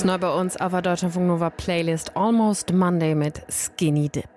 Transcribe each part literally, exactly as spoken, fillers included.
neu bei uns auf der Deutschlandfunk Nova Playlist Almost Monday mit Skinny Dip.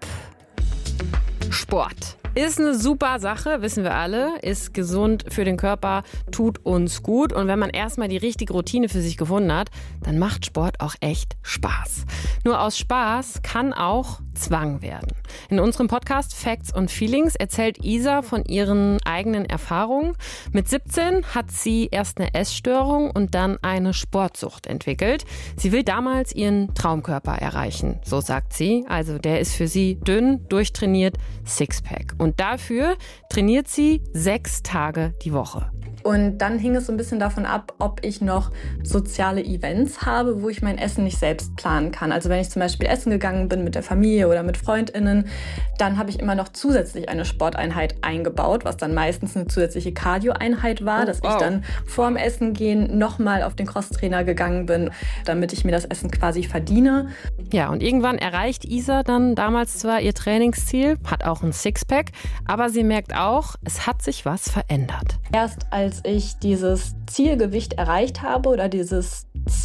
Sport ist eine super Sache, wissen wir alle, ist gesund für den Körper, tut uns gut. Und wenn man erstmal die richtige Routine für sich gefunden hat, dann macht Sport auch echt Spaß. Nur aus Spaß kann auch Zwang werden. In unserem Podcast Facts und Feelings erzählt Isa von ihren eigenen Erfahrungen. Mit siebzehn hat sie erst eine Essstörung und dann eine Sportsucht entwickelt. Sie will damals ihren Traumkörper erreichen, so sagt sie. Also der ist für sie dünn, durchtrainiert, Sixpack. Und dafür trainiert sie sechs Tage die Woche. Und dann hing es so ein bisschen davon ab, ob ich noch soziale Events habe, wo ich mein Essen nicht selbst planen kann. Also wenn ich zum Beispiel essen gegangen bin mit der Familie oder mit FreundInnen, dann habe ich immer noch zusätzlich eine Sporteinheit eingebaut, was dann meistens eine zusätzliche Cardio-Einheit war, oh, dass wow. ich dann vorm Essen gehen nochmal auf den Crosstrainer gegangen bin, damit ich mir das Essen quasi verdiene. Ja, und irgendwann erreicht Isa dann damals zwar ihr Trainingsziel, hat auch ein Sixpack, aber sie merkt auch, es hat sich was verändert. Erst als ich dieses Zielgewicht erreicht habe oder dieses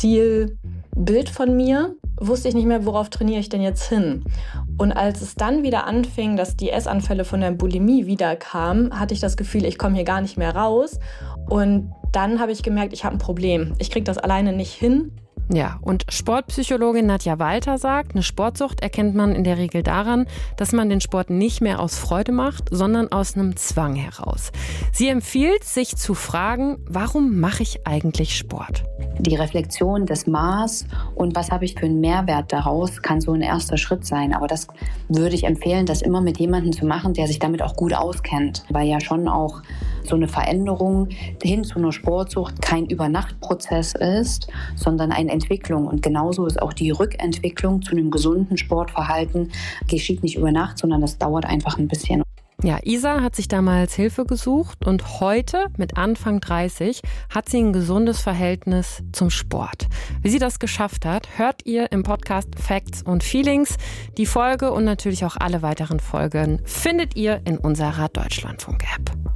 Zielbild von mir, wusste ich nicht mehr, worauf trainiere ich denn jetzt hin. Und als es dann wieder anfing, dass die Essanfälle von der Bulimie wieder kamen, hatte ich das Gefühl, ich komme hier gar nicht mehr raus. Und dann habe ich gemerkt, ich habe ein Problem. Ich kriege das alleine nicht hin. Ja, und Sportpsychologin Nadja Walter sagt, eine Sportsucht erkennt man in der Regel daran, dass man den Sport nicht mehr aus Freude macht, sondern aus einem Zwang heraus. Sie empfiehlt, sich zu fragen, warum mache ich eigentlich Sport? Die Reflexion des Maß und was habe ich für einen Mehrwert daraus, kann so ein erster Schritt sein. Aber das würde ich empfehlen, das immer mit jemandem zu machen, der sich damit auch gut auskennt. Weil ja schon auch so eine Veränderung hin zu einer Sportsucht kein Übernachtprozess ist, sondern eine Entwicklung. Und genauso ist auch die Rückentwicklung zu einem gesunden Sportverhalten geschieht nicht über Nacht, sondern das dauert einfach ein bisschen. Ja, Isa hat sich damals Hilfe gesucht und heute, mit Anfang dreißig, hat sie ein gesundes Verhältnis zum Sport. Wie sie das geschafft hat, hört ihr im Podcast Facts und Feelings. Die Folge und natürlich auch alle weiteren Folgen findet ihr in unserer Deutschlandfunk-App.